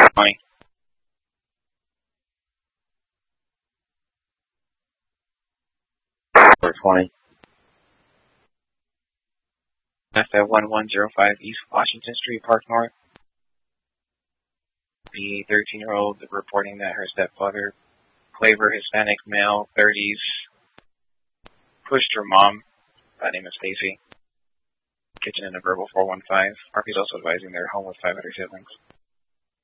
20. For 20. FF1105 East Washington Street, Park North. The 13-year-old reporting that her stepfather, Claver, Hispanic male, 30s, pushed her mom, by name of Stacy. Kitchen in a verbal 415. RP is also advising they're home with 5 other siblings.